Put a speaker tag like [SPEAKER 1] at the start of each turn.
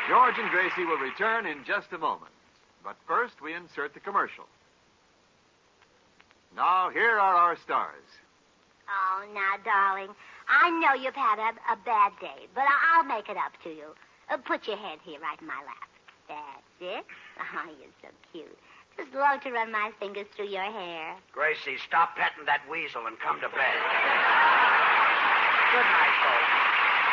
[SPEAKER 1] George and Gracie will return in just a moment. But first, we insert the commercial. Now, here are our stars.
[SPEAKER 2] Oh, now, darling, I know you've had a bad day, but I'll make it up to you. Put your head here right in my lap. That's it. Oh, you're so cute. Just love to run my fingers through your hair.
[SPEAKER 3] Gracie, stop petting that weasel and come to bed. Good night, folks.